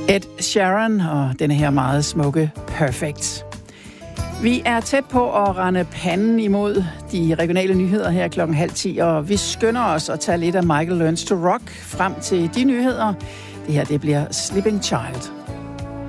Ed Sheeran og denne her meget smukke Perfect. Vi er tæt på at rende panden imod de regionale nyheder her 9:30, og vi skynder os at tage lidt af Michael Learns to Rock frem til de nyheder. Det her, det bliver Sleeping Child.